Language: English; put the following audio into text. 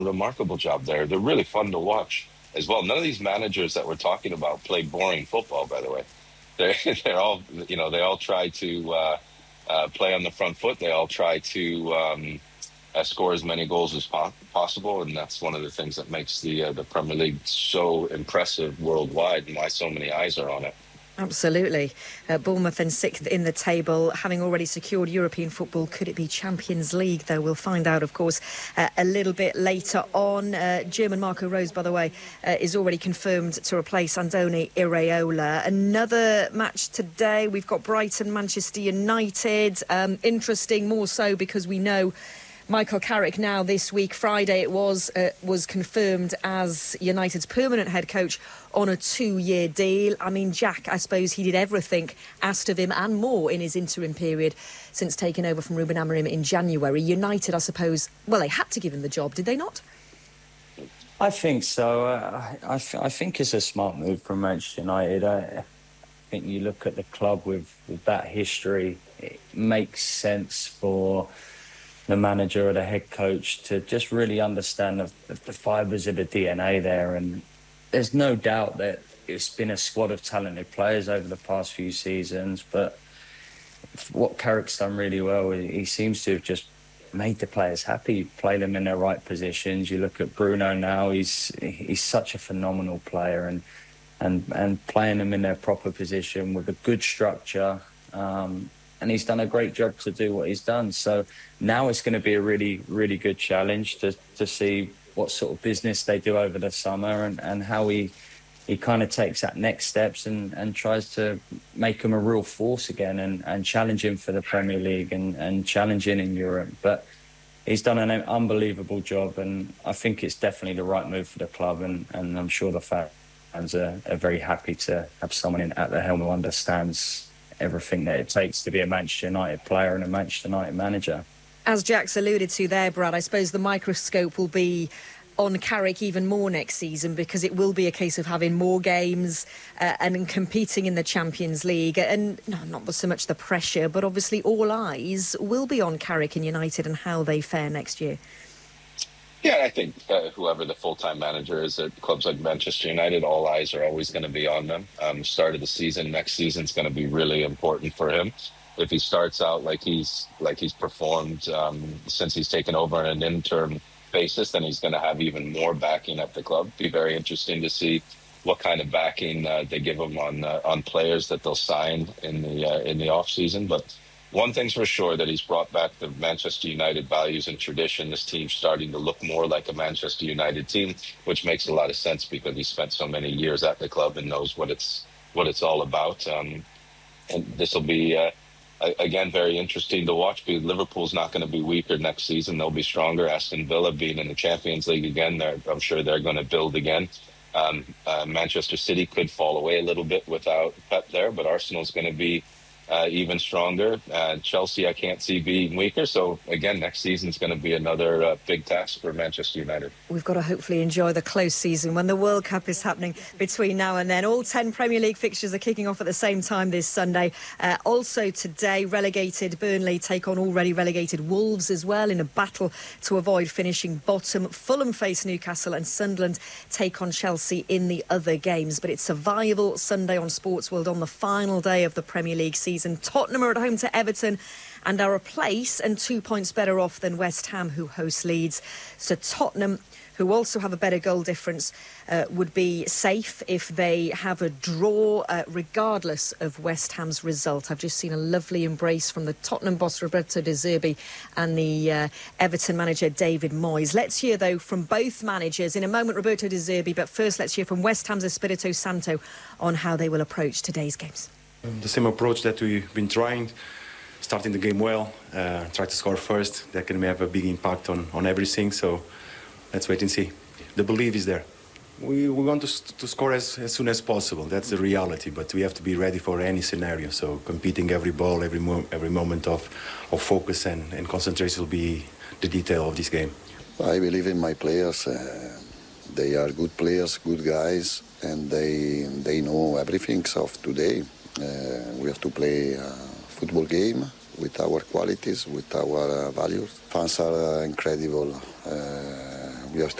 remarkable job there. They're really fun to watch as well. None of these managers that we're talking about play boring football, by the way. They're all, they all try to play on the front foot. They all try to score as many goals as possible, and that's one of the things that makes the Premier League so impressive worldwide, and why so many eyes are on it. Absolutely. Bournemouth in 6th in the table, having already secured European football. Could it be Champions League, though? We'll find out, of course, a little bit later on. German Marco Rose, by the way, is already confirmed to replace Andoni Iraola. Another match today. We've got Brighton, Manchester United. Interesting, more so because we know Michael Carrick now this week, Friday it was confirmed as United's permanent head coach on a 2-year deal. I mean, Jack, I suppose he did everything asked of him and more in his interim period since taking over from Ruben Amorim in January. United, I suppose, well, they had to give him the job, did they not? I think so. I think it's a smart move from Manchester United. I think you look at the club with that history, it makes sense for the manager or the head coach to just really understand the fibres of the DNA there. And there's no doubt that it's been a squad of talented players over the past few seasons, but what Carrick's done really well, he seems to have just made the players happy, play them in their right positions. You look at Bruno now, he's such a phenomenal player, and playing them in their proper position with a good structure, and he's done a great job to do what he's done. So now it's going to be a really, really good challenge to see what sort of business they do over the summer, and how he kind of takes that next steps and tries to make him a real force again, and challenge him for the Premier League and challenging in Europe. But he's done an unbelievable job, and I think it's definitely the right move for the club, and I'm sure the fans are very happy to have someone at the helm who understands everything that it takes to be a Manchester United player and a Manchester United manager. As Jack's alluded to there, Brad, I suppose the microscope will be on Carrick even more next season, because it will be a case of having more games and competing in the Champions League. And not so much the pressure, but obviously all eyes will be on Carrick and United and how they fare next year. Yeah, I think whoever the full-time manager is at clubs like Manchester United, all eyes are always going to be on them. Start of the season, next season is going to be really important for him. If he starts out like he's performed since he's taken over on an interim basis, then he's going to have even more backing at the club. Be very interesting to see what kind of backing they give him on players that they'll sign in the off season. But one thing's for sure, that he's brought back the Manchester United values and tradition. This team's starting to look more like a Manchester United team, which makes a lot of sense because he spent so many years at the club and knows what it's all about. And this will be, again, very interesting to watch, because Liverpool's not going to be weaker next season. They'll be stronger. Aston Villa being in the Champions League again, I'm sure they're going to build again. Manchester City could fall away a little bit without Pep there, but Arsenal's going to be even stronger. Chelsea, I can't see being weaker. So, again, next season is going to be another big task for Manchester United. We've got to hopefully enjoy the close season when the World Cup is happening between now and then. All 10 Premier League fixtures are kicking off at the same time this Sunday. Also today, relegated Burnley take on already relegated Wolves as well in a battle to avoid finishing bottom. Fulham face Newcastle and Sunderland take on Chelsea in the other games. But it's a viable Sunday on Sports World on the final day of the Premier League season. Tottenham are at home to Everton and are a place and 2 points better off than West Ham, who host Leeds. So Tottenham, who also have a better goal difference, would be safe if they have a draw, regardless of West Ham's result. I've just seen a lovely embrace from the Tottenham boss Roberto De Zerbi and the Everton manager David Moyes. Let's hear, though, from both managers in a moment, Roberto De Zerbi, but first let's hear from West Ham's Espirito Santo on how they will approach today's games. The same approach that we've been trying, starting the game well, try to score first. That can have a big impact on everything, so let's wait and see. The belief is there. We want to score as soon as possible. That's the reality, but we have to be ready for any scenario. So competing every ball, every moment of focus and concentration will be the detail of this game. I believe in my players. They are good players, good guys, and they know everything of today. We have to play a football game with our qualities, with our values. Fans are incredible. we have